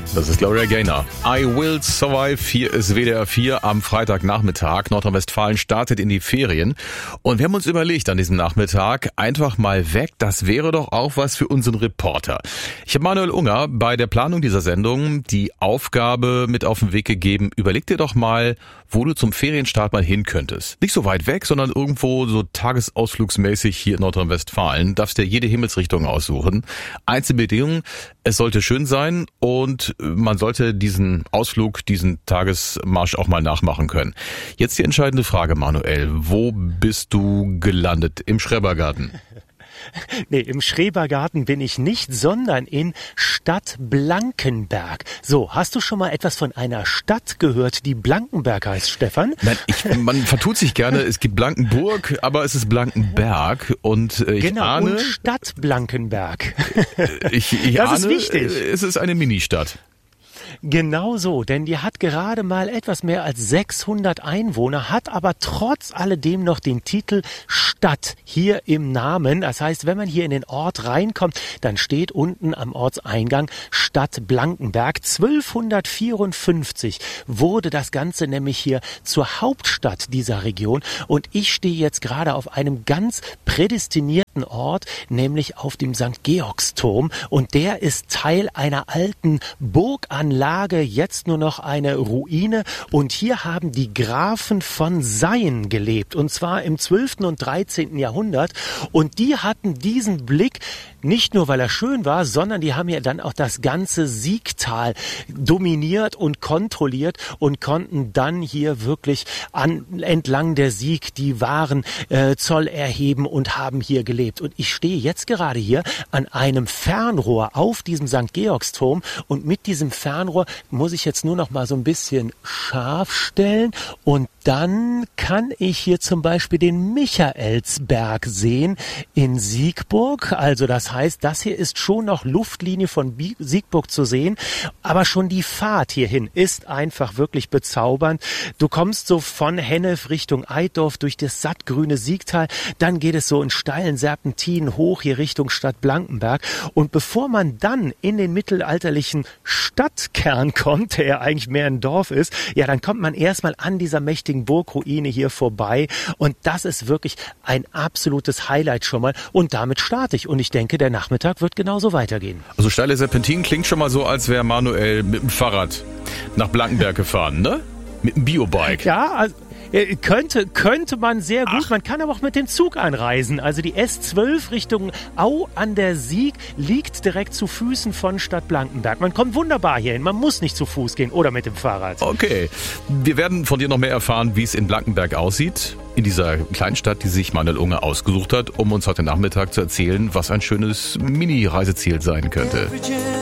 Das ist Gloria Gaynor. I Will Survive. Hier ist WDR 4 am Freitagnachmittag. Nordrhein-Westfalen startet in die Ferien. Und wir haben uns überlegt an diesem Nachmittag, einfach mal weg. Das wäre doch auch was für unseren Reporter. Ich habe Manuel Unger bei der Planung dieser Sendung die Aufgabe mit auf den Weg gegeben. Überleg dir doch mal, wo du zum Ferienstart mal hin könntest. Nicht so weit weg, sondern irgendwo so tagesausflugsmäßig hier in Nordrhein-Westfalen. Darfst dir jede Himmelsrichtung aussuchen. Einzelbedingung, es sollte schön sein und man sollte diesen Ausflug, diesen Tagesmarsch auch mal nachmachen können. Jetzt die entscheidende Frage, Manuel. Wo bist du gelandet? Im Schrebergarten? Nee, im Schrebergarten bin ich nicht, sondern in Stadt Blankenberg. So, hast du schon mal etwas von einer Stadt gehört, die Blankenberg heißt, Stefan? Nein, man vertut sich gerne. Es gibt Blankenburg, aber es ist Blankenberg und ich ahne... Und Stadt Blankenberg. Ich das ahne, ist wichtig. Es ist eine Ministadt. Genau so, denn die hat gerade mal etwas mehr als 600 Einwohner, hat aber trotz alledem noch den Titel Stadt hier im Namen. Das heißt, wenn man hier in den Ort reinkommt, dann steht unten am Ortseingang Stadt Blankenberg. 1254 wurde das Ganze nämlich hier zur Hauptstadt dieser Region und ich stehe jetzt gerade auf einem ganz prädestinierten Ort, nämlich auf dem St. Georgsturm und der ist Teil einer alten Burganlage, jetzt nur noch eine Ruine und hier haben die Grafen von Sayn gelebt und zwar im 12. und 13. Jahrhundert und die hatten diesen Blick nicht nur, weil er schön war, sondern die haben ja dann auch das ganze Siegtal dominiert und kontrolliert und konnten dann hier wirklich entlang der Sieg die wahren Zoll erheben und haben hier gelebt. Und ich stehe jetzt gerade hier an einem Fernrohr auf diesem St. Georgsturm und mit diesem Fernrohr muss ich jetzt nur noch mal so ein bisschen scharf stellen und dann kann ich hier zum Beispiel den Michaelsberg sehen in Siegburg. Also das heißt, das hier ist schon noch Luftlinie von Siegburg zu sehen. Aber schon die Fahrt hierhin ist einfach wirklich bezaubernd. Du kommst so von Hennef Richtung Eitorf durch das sattgrüne Siegtal. Dann geht es so in steilen Serpentinen hoch hier Richtung Stadt Blankenberg. Und bevor man dann in den mittelalterlichen Stadtkern kommt, der ja eigentlich mehr ein Dorf ist, ja, dann kommt man erstmal an dieser mächtigen Burgruine hier vorbei und das ist wirklich ein absolutes Highlight schon mal und damit starte ich und ich denke, der Nachmittag wird genauso weitergehen. Also steile Serpentinen klingt schon mal so, als wäre Manuel mit dem Fahrrad nach Blankenberg gefahren, ne? Mit dem Biobike. Ja, also könnte man sehr gut. Ach. Man kann aber auch mit dem Zug anreisen. Also die S12 Richtung Au an der Sieg liegt direkt zu Füßen von Stadt Blankenberg. Man kommt wunderbar hierhin. Man muss nicht zu Fuß gehen oder mit dem Fahrrad. Okay. Wir werden von dir noch mehr erfahren, wie es in Blankenberg aussieht. In dieser Kleinstadt, die sich Manuel Unger ausgesucht hat, um uns heute Nachmittag zu erzählen, was ein schönes Mini-Reiseziel sein könnte.